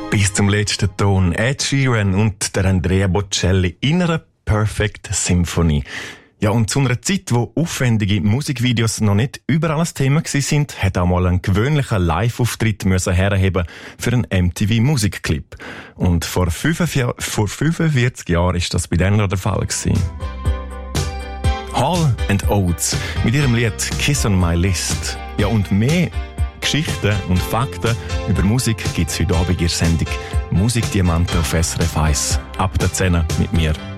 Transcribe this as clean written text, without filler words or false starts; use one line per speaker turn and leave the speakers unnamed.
Bis zum letzten Ton Ed Sheeran und der Andrea Bocelli in einer Perfect Symphony. Ja, und zu einer Zeit, wo aufwendige Musikvideos noch nicht überall ein Thema sind, hat auch mal ein gewöhnlicher Live-Auftritt herheben für einen MTV-Musikclip. Und vor 45 Jahren ist das bei denen der Fall gewesen. Hall & Oates mit ihrem Lied Kiss on My List. Ja, und mehr Geschichten und Fakten über Musik gibt's heute Abend in der Sendung Musikdiamanten auf SRF 1. Ab der 10 mit mir,